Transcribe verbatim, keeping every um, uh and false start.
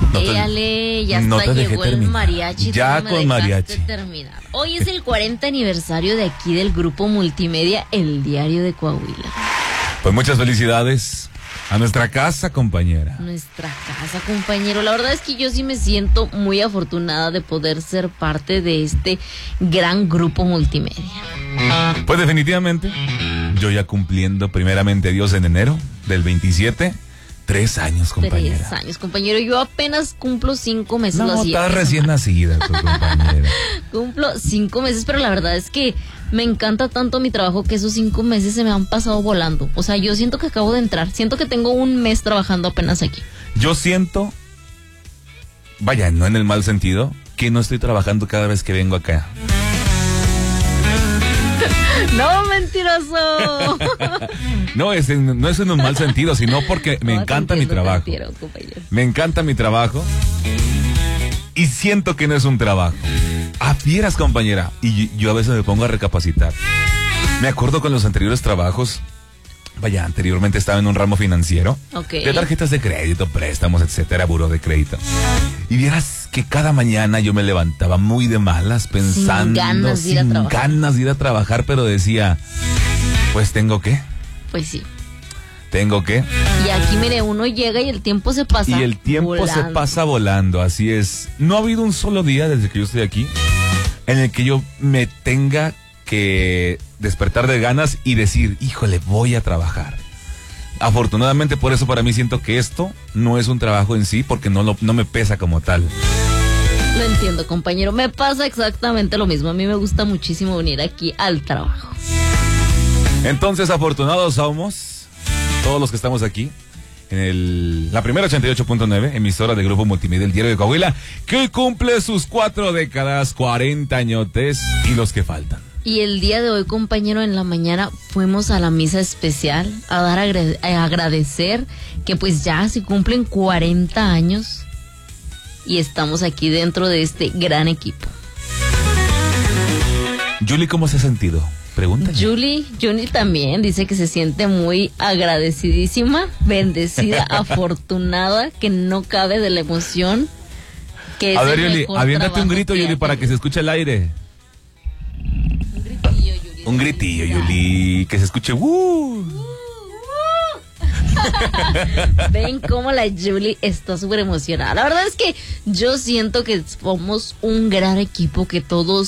No te, Éale, ya no hasta te dejé llegó el terminar. mariachi. Ya tú no me con dejaste mariachi. terminar. Hoy es el cuarenta aniversario de aquí del grupo multimedia El Diario de Coahuila. Pues muchas felicidades a nuestra casa, compañera. Nuestra casa, compañero. La verdad es que yo sí me siento muy afortunada de poder ser parte de este gran grupo multimedia. Pues definitivamente, yo ya cumpliendo primeramente Dios en enero del veintisiete, tres años, compañera. Tres años, compañero. Yo apenas cumplo cinco meses. No, la siguiente estás recién semana. nacida, tu compañera. Cumplo cinco meses, pero la verdad es que me encanta tanto mi trabajo que esos cinco meses se me han pasado volando. O sea, yo siento que acabo de entrar. Siento que tengo un mes trabajando apenas aquí. Yo siento, vaya, no en el mal sentido, que no estoy trabajando cada vez que vengo acá. ¡No, mentiroso! No, es en, no es en un mal sentido, sino porque me No, encanta te mi entiendo, trabajo. te entiendo, compañero. Me encanta mi trabajo y siento que no es un trabajo. A fieras, compañera. Y yo a veces me pongo a recapacitar. Me acuerdo con los anteriores trabajos. Vaya, anteriormente estaba en un ramo financiero. Ok. De tarjetas de crédito, préstamos, etcétera, buró de crédito. Y vieras que cada mañana yo me levantaba muy de malas, pensando, Sin ganas de ir a sin trabajar. ganas de ir a trabajar, pero decía, pues tengo que, Pues sí. tengo que. Y aquí, mire, uno llega y el tiempo se pasa Y el tiempo volando. se pasa volando, así es. No ha habido un solo día desde que yo estoy aquí en el que yo me tenga que despertar de ganas y decir, híjole, voy a trabajar. Afortunadamente, por eso para mí siento que esto no es un trabajo en sí, porque no, lo, no me pesa como tal. Lo entiendo, compañero. Me pasa exactamente lo mismo. A mí me gusta muchísimo venir aquí al trabajo. Entonces, afortunados somos todos los que estamos aquí en el, la primera ochenta y ocho punto nueve, emisora del Grupo Multimedia El Diario de Coahuila, que hoy cumple sus cuatro décadas, cuarenta añotes y los que faltan. Y el día de hoy, compañero, en la mañana fuimos a la misa especial a dar agre- a agradecer que pues ya se cumplen cuarenta años y estamos aquí dentro de este gran equipo. Julie, ¿cómo se ha sentido? Pregúntale. Julie, Julie también dice que se siente muy agradecidísima, bendecida, afortunada, que no cabe de la emoción. Que es A ver, el Julie, mejor aviéntate un trabajo grito, que Julie, ha para que se escuche el aire. Un gritillo, Julie. Un gritillo, Julie, que se escuche. ¡Uh! Ven cómo la Julie está súper emocionada. La verdad es que yo siento que somos un gran equipo, que todos